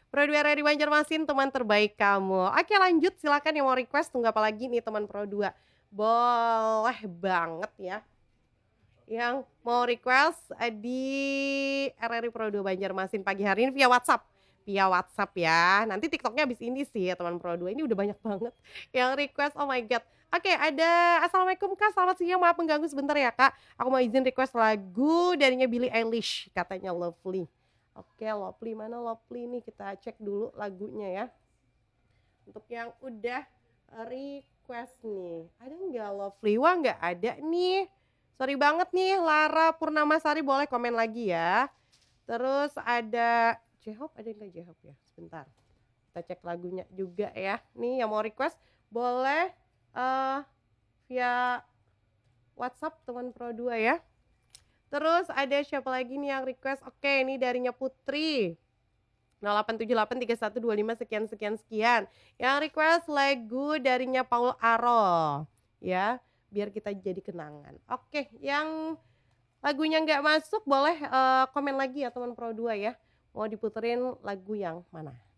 Pro 2 dari Banjarmasin, teman terbaik kamu. Oke lanjut, silakan yang mau request, tunggu apa lagi nih teman Pro 2? Boleh banget ya, yang mau request, di RRI Pro 2 Banjarmasin pagi hari ini via WhatsApp ya. Nanti TikToknya habis ini sih ya teman Pro 2, ini udah banyak banget yang request, oh my god. Oke ada, "Assalamualaikum Kak, selamat siang, maaf mengganggu sebentar ya Kak, aku mau izin request lagu darinya Billie Eilish," katanya Lovely. Oke Lovely, mana Lovely nih, kita cek dulu lagunya ya. Untuk yang udah request nih, ada nggak Lovely? Wah nggak ada nih. Sorry banget nih Lara Purnamasari, boleh komen lagi ya. Terus ada J-Hope, ada nggak J-Hope ya? Sebentar, kita cek lagunya juga ya. Nih yang mau request boleh via WhatsApp teman Pro 2 ya. Terus ada siapa lagi nih yang request? Oke, ini darinya Putri. 08783125 sekian sekian sekian. Yang request lagu darinya Paul Aro ya, biar kita jadi kenangan. Oke, yang lagunya nggak masuk boleh komen lagi ya teman Pro 2 ya. Mau diputerin lagu yang mana?